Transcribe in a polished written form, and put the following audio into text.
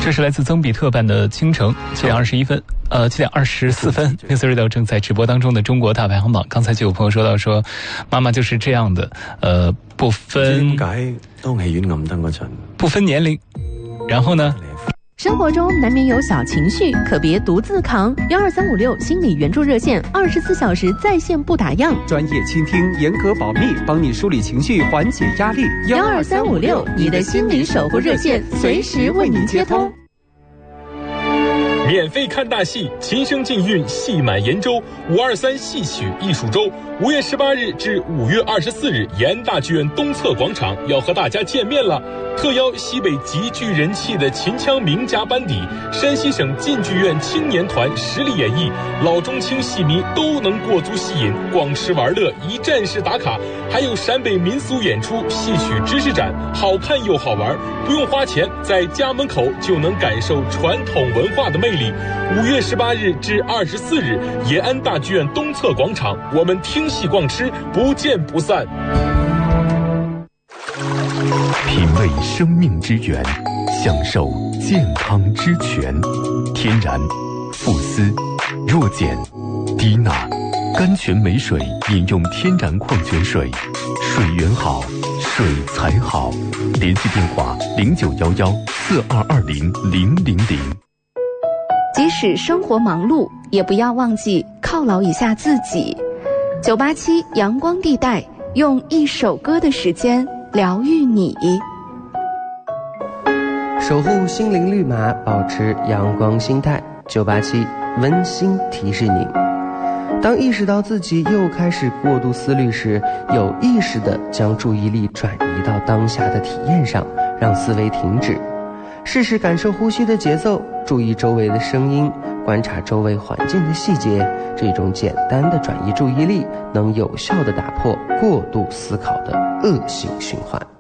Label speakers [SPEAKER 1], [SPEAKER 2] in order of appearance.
[SPEAKER 1] 这是来自曾比特版的倾城，7点24分 Mix Radio 正在直播当中的中国大排行榜。刚才就有朋友说到说，妈妈就是这样的，不分年龄，然后呢？
[SPEAKER 2] 生活中难免有小情绪，可别独自扛。12356心理援助热线，24小时在线不打烊，
[SPEAKER 3] 专业倾听，严格保密，帮你梳理情绪，缓解压力。
[SPEAKER 2] 12356，你的心理守护热线，随时为您接通。
[SPEAKER 4] 免费看大戏，琴声禁韵，戏满延州，523戏曲艺术周，5月18日至5月24日，延安大剧院东侧广场要和大家见面了。特邀西北极具人气的秦腔名家班底，山西省晋剧院青年团实力演绎，老中青戏迷都能过足戏瘾，逛吃玩乐，一站式打卡，还有陕北民俗演出、戏曲知识展，好看又好玩，不用花钱，在家门口就能感受传统文化的魅力。5月18日至24日，延安大剧院东侧广场，我们听戏逛吃，不见不散。
[SPEAKER 5] 品味生命之源，享受健康之泉。天然、富斯、弱碱、低钠、甘泉美水，饮用天然矿泉水，水源好，水才好。联系电话0911422000。
[SPEAKER 2] 即使生活忙碌，也不要忘记犒劳一下自己。987阳光地带，用一首歌的时间疗愈你，
[SPEAKER 6] 守护心灵绿码，保持阳光心态。987温馨提示您，当意识到自己又开始过度思虑时，有意识地将注意力转移到当下的体验上，让思维停止，试试感受呼吸的节奏，注意周围的声音，观察周围环境的细节。这种简单的转移注意力，能有效地打破过度思考的恶性循环。